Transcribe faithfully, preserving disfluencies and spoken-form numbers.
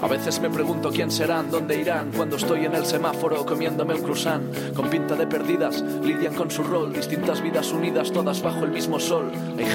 A veces me pregunto quién serán, dónde irán, cuando estoy en el semáforo comiéndome un croissant. Con pinta de perdidas, lidian con su rol, distintas vidas unidas, todas bajo el mismo sol. Hay